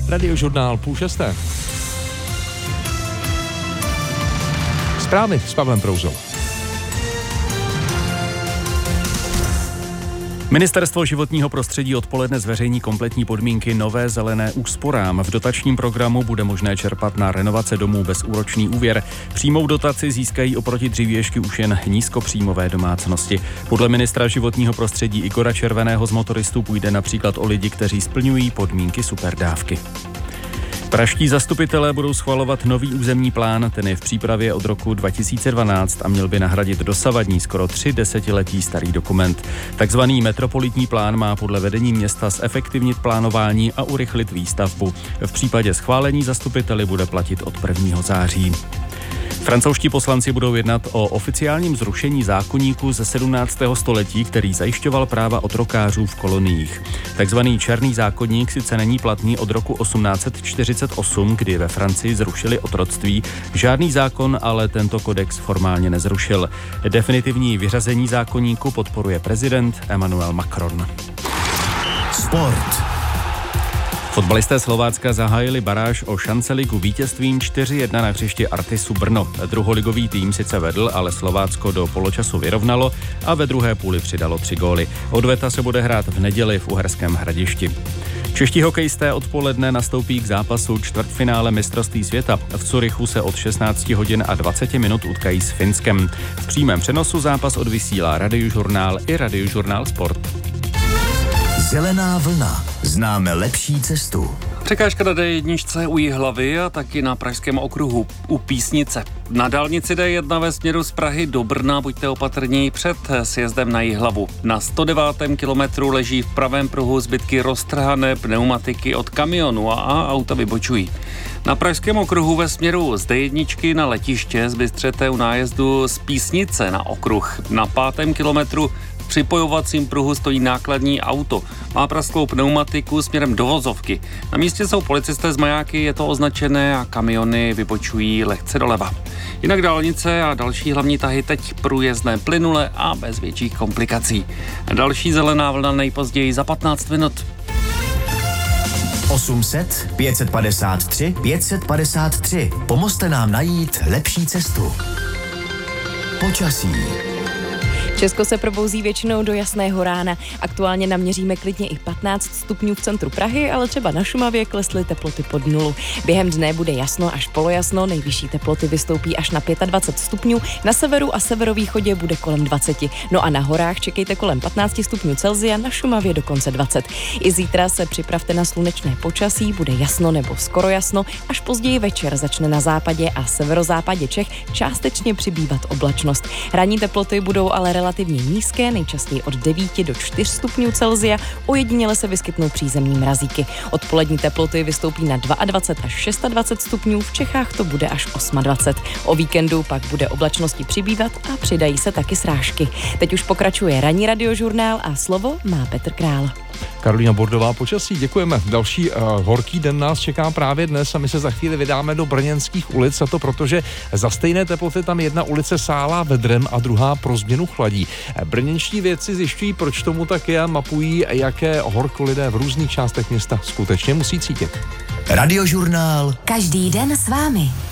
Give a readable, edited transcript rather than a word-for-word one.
Radiožurnál 5:30. Zprávy s Pavlem Prouzou. Ministerstvo životního prostředí odpoledne zveřejní kompletní podmínky nové zelené úsporám. V dotačním programu bude možné čerpat na renovace domů bezúročný úvěr. Přímou dotaci získají oproti dřívějšky už jen nízkopříjmové domácnosti. Podle ministra životního prostředí Igora Červeného z motoristů půjde například o lidi, kteří splňují podmínky superdávky. Pražští zastupitelé budou schvalovat nový územní plán, ten je v přípravě od roku 2012 a měl by nahradit dosavadní skoro 3 desetiletí starý dokument. Takzvaný metropolitní plán má podle vedení města zefektivnit plánování a urychlit výstavbu. V případě schválení zastupiteli bude platit od 1. září. Francouzští poslanci budou jednat o oficiálním zrušení zákoníku ze 17. století, který zajišťoval práva otrokářů v koloniích. Takzvaný černý zákoník sice není platný od roku 1848, kdy ve Francii zrušili otroctví. Žádný zákon ale tento kodex formálně nezrušil. Definitivní vyřazení zákoníku podporuje prezident Emmanuel Macron. Sport. Fotbalisté Slovácka zahájili baráž o šanceligu vítězstvím 4-1 na hřišti Artisu Brno. Druholigový tým sice vedl, ale Slovácko do poločasu vyrovnalo a ve druhé půli přidalo 3 góly. Odveta se bude hrát v neděli v Uherském Hradišti. Čeští hokejisté odpoledne nastoupí k zápasu čtvrtfinále mistrovství světa. V Curychu se od 16 hodin a 20 minut utkají s Finskem. V přímém přenosu zápas odvysílá Radiožurnál i Radiožurnál Sport. Zelená vlna. Známe lepší cestu. Překážka na D1 u Jihlavy a taky na Pražském okruhu u Písnice. Na dálnici D1 ve směru z Prahy do Brna buďte opatrní před sjezdem na Jihlavu. Na 109. kilometru leží v pravém pruhu zbytky roztrhané pneumatiky od kamionu a auta vybočují. Na Pražském okruhu ve směru z D1 na letiště zbystřete u nájezdu z Písnice na okruh. Na 5. kilometru v připojovacím pruhu stojí nákladní auto. Má prasklou pneumatiku směrem do vozovky. Na místě jsou policisté z majáky, je to označené a kamiony vybočují lehce doleva. Jinak dálnice a další hlavní tahy teď průjezdné plynule a bez větších komplikací. Další zelená vlna nejpozději za 15 minut. 800 553 553. Pomozte nám najít lepší cestu. Počasí. Česko se probouzí většinou do jasného rána. Aktuálně naměříme klidně i 15 stupňů v centru Prahy, ale třeba na Šumavě klesly teploty pod 0. Během dne bude jasno až polojasno, nejvyšší teploty vystoupí až na 25 stupňů, na severu a severovýchodě bude kolem 20. No a na horách čekejte kolem 15 stupňů Celsia, na Šumavě dokonce 20. I zítra se připravte na slunečné počasí, bude jasno nebo skoro jasno, až později večer začne na západě a severozápadě Čech částečně přibývat oblačnost. Ranní teploty budou ale relativně nízké, nejčastěji od 9 do 4 stupňů Celsia, ojediněle se vyskytnou přízemní mrazíky. Odpolední teploty vystoupí na 22 až 26 stupňů, v Čechách to bude až 28. O víkendu pak bude oblačnosti přibývat a přidají se taky srážky. Teď už pokračuje ranní Radiožurnál a slovo má Petr Král. Karolína Bordová, počasí, děkujeme. Další horký den nás čeká právě dnes a my se za chvíli vydáme do brněnských ulic, a to protože za stejné teploty tam jedna ulice sálá vedrem a druhá pro změnu chladí. Brněnští vědci zjišťují, proč tomu tak je a mapují, jaké horko lidé v různých částech města skutečně musí cítit. Radiožurnál. Každý den s vámi.